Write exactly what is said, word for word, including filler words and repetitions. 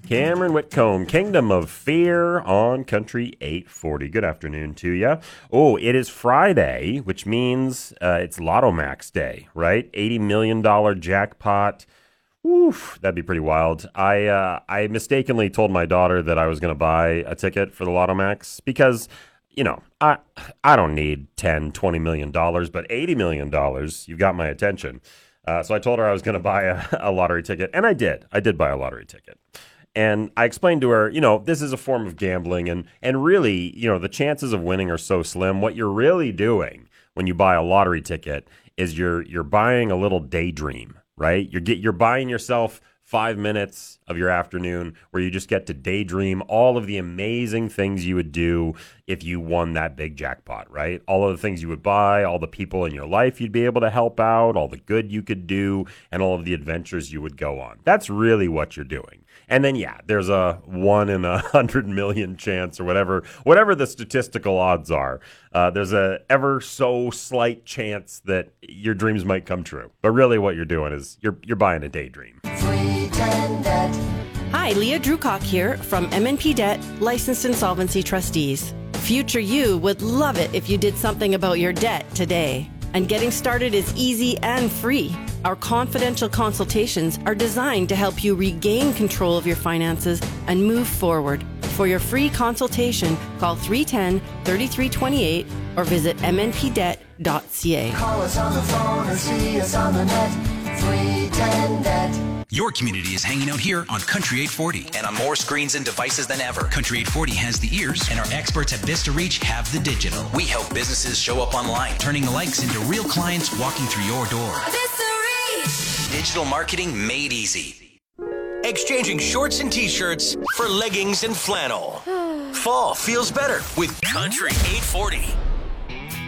Cameron Whitcomb, Kingdom of Fear on Country eight forty. Good afternoon to you. Oh, it is Friday, which means uh, it's Lotto Max Day, right? eighty million dollars jackpot. Oof, that'd be pretty wild. I uh, I mistakenly told my daughter that I was going to buy a ticket for the Lotto Max because, you know, I I don't need ten, twenty million dollars, but eighty million dollars, you've got my attention. Uh, so I told her I was going to buy a, a lottery ticket, and I did. I did buy a lottery ticket. And I explained to her, you know, this is a form of gambling, and and really, you know, the chances of winning are so slim. What you're really doing when you buy a lottery ticket is you're you're buying a little daydream, right? You're get you're buying yourself five minutes of your afternoon where you just get to daydream all of the amazing things you would do if you won that big jackpot, right? All of the things you would buy, all the people in your life you'd be able to help out, all the good you could do, and all of the adventures you would go on. That's really what you're doing. And then, yeah, there's a one in a hundred million chance or whatever, whatever the statistical odds are. Uh, there's a ever so slight chance that your dreams might come true. But really what you're doing is you're you're buying a daydream. Hi, Leah Drewcock here from M and P Debt, Licensed Insolvency Trustees. Future you would love it if you did something about your debt today. And getting started is easy and free. Our confidential consultations are designed to help you regain control of your finances and move forward. For your free consultation, call three one zero, three three two eight or visit m n p debt dot c a. Call us on the phone or see us on the net. three ten debt. Your community is hanging out here on Country eight forty. And on more screens and devices than ever. Country eight forty has the ears, and our experts at Vista Reach have the digital. We help businesses show up online, turning likes into real clients walking through your door. Vista Reach! Digital marketing made easy. Exchanging shorts and t-shirts for leggings and flannel. Fall feels better with Country eight forty.